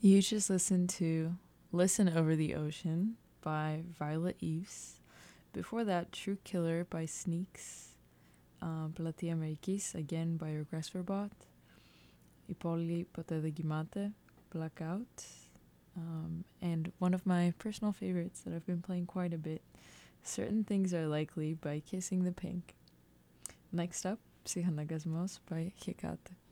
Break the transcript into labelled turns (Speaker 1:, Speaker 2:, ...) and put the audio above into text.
Speaker 1: You just listened to Listen Over the Ocean by Violet Eves. Before that, True Killer by Sneaks. Platia Merikis, again by Regress Verbot. Ipoli Potedegimate, Blackout. And one of my personal favorites that I've been playing quite a bit, Certain Things Are Likely by Kissing the Pink. Next up, Psihanagazmos by Hikate.